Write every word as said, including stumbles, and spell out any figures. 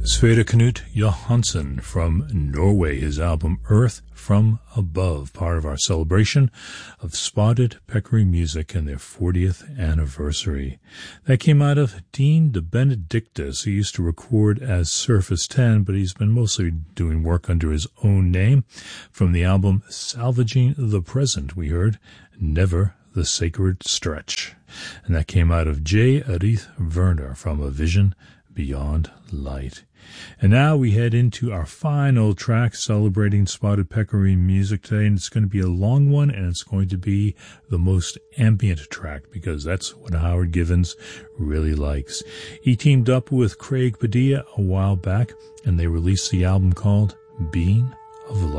Sverre Knut Johansen from Norway, his album Earth from Above, part of our celebration of Spotted Peccary Music and their fortieth anniversary. That came out of Dean De Benedictis. He used to record as Surface ten, but he's been mostly doing work under his own name. From the album Salvaging the Present, we heard Never the Sacred Stretch. And that came out of J. Arith Werner from A Vision Beyond Light. And now we head into our final track celebrating Spotted Peccary music today, and it's going to be a long one, and it's going to be the most ambient track because that's what Howard Givens really likes. He teamed up with Craig Padilla a while back, and they released the album called Being of Light.